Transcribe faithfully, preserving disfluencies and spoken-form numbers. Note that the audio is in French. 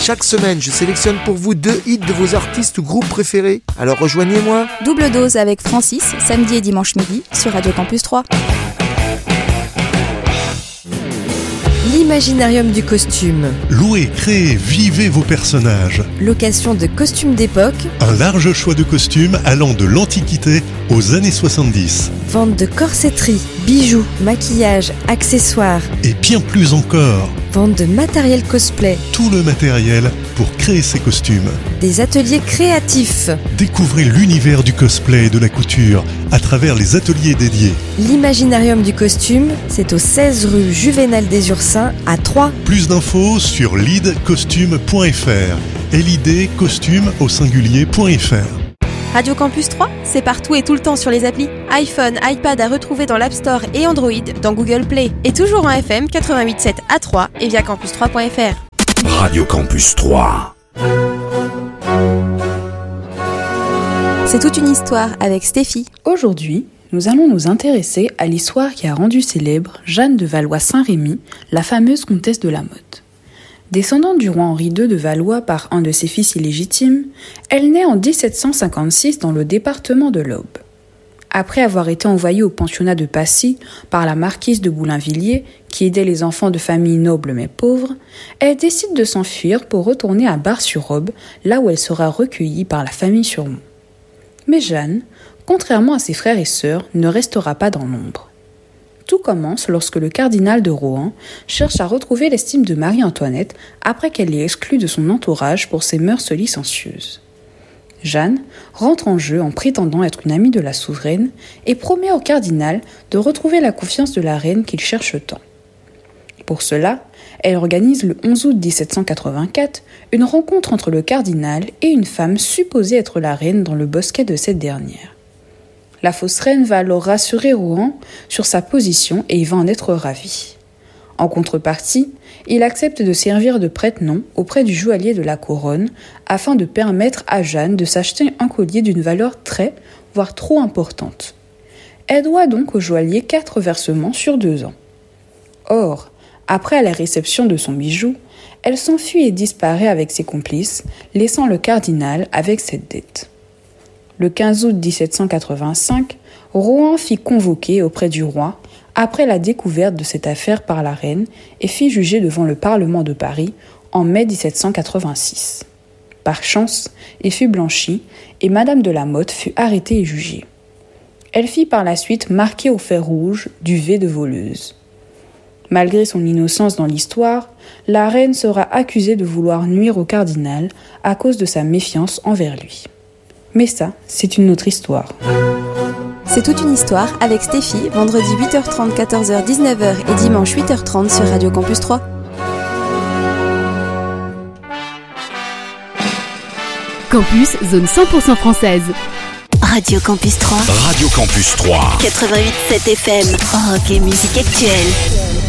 Chaque semaine, je sélectionne pour vous deux hits de vos artistes ou groupes préférés. Alors rejoignez-moi. Double dose avec Francis, samedi et dimanche midi sur Radio Campus trois. L'Imaginarium du costume. Louez, créez, vivez vos personnages. Location de costumes d'époque. Un large choix de costumes allant de l'Antiquité aux années soixante-dix. Vente de corsetterie, bijoux, maquillage, accessoires. Et bien plus encore. Vente de matériel cosplay. Tout le matériel pour créer ces costumes. Des ateliers créatifs. Découvrez l'univers du cosplay et de la couture à travers les ateliers dédiés. L'Imaginarium du costume, c'est au seize rue Juvénal des Ursins à Troyes. Plus d'infos sur lidcostume point f r. L I D costume au singulier point f r. Radio Campus trois, c'est partout et tout le temps sur les applis. iPhone, iPad à retrouver dans l'App Store et Android, dans Google Play. Et toujours en F M quatre-vingt-huit virgule sept à Troyes et via campus trois point f r. Radio Campus trois. C'est toute une histoire avec Stéphie. Aujourd'hui, nous allons nous intéresser à l'histoire qui a rendu célèbre Jeanne de Valois-Saint-Rémy, la fameuse comtesse de la Motte. Descendante du roi Henri deux de Valois par un de ses fils illégitimes, elle naît en dix-sept cent cinquante-six dans le département de l'Aube. Après avoir été envoyée au pensionnat de Passy par la marquise de Boulainvilliers, qui aidait les enfants de familles nobles mais pauvres, elle décide de s'enfuir pour retourner à Bar-sur-Aube, là où elle sera recueillie par la famille Surmont. Mais Jeanne, contrairement à ses frères et sœurs, ne restera pas dans l'ombre. Tout commence lorsque le cardinal de Rohan cherche à retrouver l'estime de Marie-Antoinette après qu'elle l'ait exclue de son entourage pour ses mœurs licencieuses. Jeanne rentre en jeu en prétendant être une amie de la souveraine et promet au cardinal de retrouver la confiance de la reine qu'il cherche tant. Pour cela, elle organise le onze août dix-sept cent quatre-vingt-quatre une rencontre entre le cardinal et une femme supposée être la reine dans le bosquet de cette dernière. La fausse reine va alors rassurer Rohan sur sa position et il va en être ravi. En contrepartie, il accepte de servir de prête-nom auprès du joaillier de la couronne afin de permettre à Jeanne de s'acheter un collier d'une valeur très, voire trop importante. Elle doit donc au joaillier quatre versements sur deux ans. Or, après la réception de son bijou, elle s'enfuit et disparaît avec ses complices, laissant le cardinal avec cette dette. Le quinze août dix-sept cent quatre-vingt-cinq, Rohan fit convoquer auprès du roi après la découverte de cette affaire par la reine et fit juger devant le Parlement de Paris en mai dix-sept cent quatre-vingt-six. Par chance, il fut blanchi et Madame de la Motte fut arrêtée et jugée. Elle fit par la suite marquer au fer rouge duvet de voleuse. Malgré son innocence dans l'histoire, la reine sera accusée de vouloir nuire au cardinal à cause de sa méfiance envers lui. Mais ça, c'est une autre histoire. C'est toute une histoire avec Stéphie, vendredi huit heures trente, quatorze heures, dix-neuf heures et dimanche huit heures trente sur Radio Campus trois. Campus, zone cent pour cent française. Radio Campus trois. Radio Campus trois. quatre-vingt-huit virgule sept F M. Rock et musique actuelle.